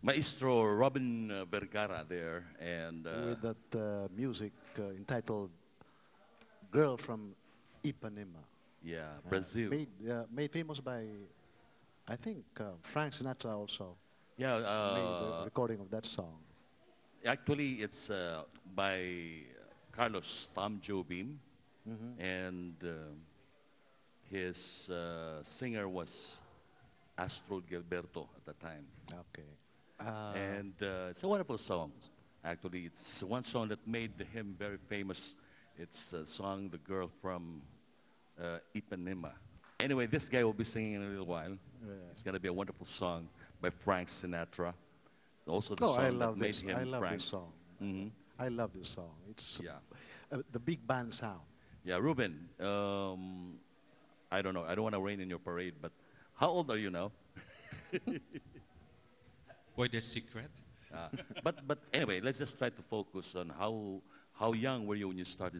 Maestro Robin Vergara there, and with that music entitled "Girl from Ipanema." yeah, Brazil. Made famous by, I think, Frank Sinatra also Yeah, made the recording of that song. actually, it's by Carlos Tom Jobim, and his singer was Astro Gilberto at the time. Okay. And it's a wonderful song. Actually, it's one song that made him very famous. It's a song, "The Girl from Ipanema." Anyway, this guy will be singing in a little while. Yeah. It's going to be a wonderful song by Frank Sinatra. Also the Oh, I song that love made this. him I love Frank. this song. Mhm. I love this song. It's Yeah. the big band sound. Yeah, Ruben, I don't know. I don't want to rain in your parade, but how old are you now? For the secret? But anyway, let's just try to focus on how young were you when you started